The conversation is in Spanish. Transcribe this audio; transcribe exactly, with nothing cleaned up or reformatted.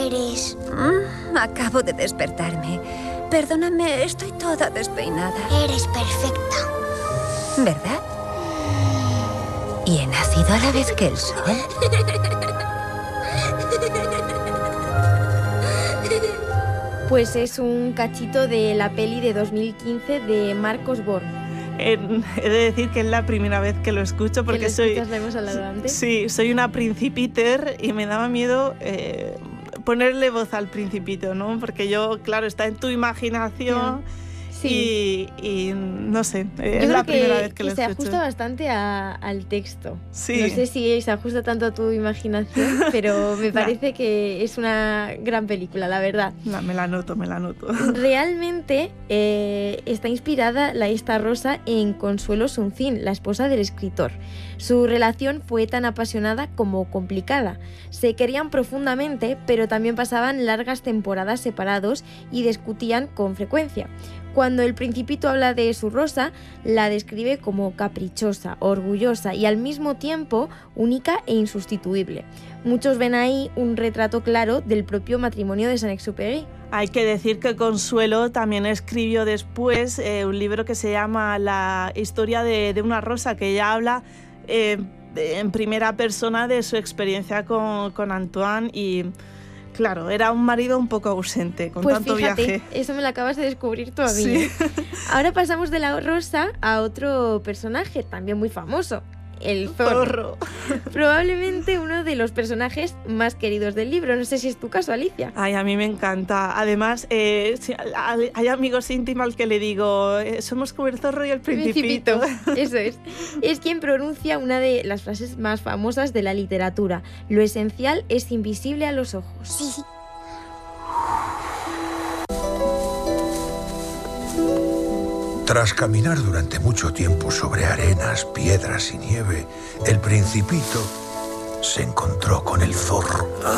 eres? Mm, acabo de despertarme. Perdóname, estoy toda despeinada. Eres perfecta. ¿Verdad? ¿Y he nacido a la vez que el sol? Pues es un cachito de la peli de dos mil quince de Marcos Born. Eh, he de decir que es la primera vez que lo escucho porque ¿Que lo soy... escuchas? ¿La hemos hablado antes? Sí, soy una principiter y me daba miedo eh, ponerle voz al principito, ¿no? Porque yo, claro, está en tu imaginación... Sí. Y, y no sé, es Yo la creo que, primera vez que, que lo se escucho. ajusta bastante a, al texto. Sí. No sé si se ajusta tanto a tu imaginación, pero me parece que es una gran película, la verdad. No, me la noto, me la noto. Realmente eh, está inspirada la esta rosa en Consuelo Suncín, la esposa del escritor. Su relación fue tan apasionada como complicada. Se querían profundamente, pero también pasaban largas temporadas separados y discutían con frecuencia. Cuando el Principito habla de su rosa, la describe como caprichosa, orgullosa y al mismo tiempo única e insustituible. Muchos ven ahí un retrato claro del propio matrimonio de Saint-Exupéry. Hay que decir que Consuelo también escribió después eh, un libro que se llama La historia de, de una rosa, que ella habla eh, en primera persona de su experiencia con, con Antoine y... Claro, era un marido un poco ausente, con pues tanto fíjate, viaje. Eso me lo acabas de descubrir tú a mí. Sí. Ahora pasamos de la rosa a otro personaje también muy famoso, el zorro. Zorro. Probablemente uno de los personajes más queridos del libro. No sé si es tu caso, Alicia. Ay, a mí me encanta. Además, eh, si, hay amigos íntimos al que le digo, eh, somos como el zorro y el principito. Principito. Eso es. Es quien pronuncia una de las frases más famosas de la literatura. Lo esencial es invisible a los ojos. Sí. Tras caminar durante mucho tiempo sobre arenas, piedras y nieve, el Principito se encontró con el zorro.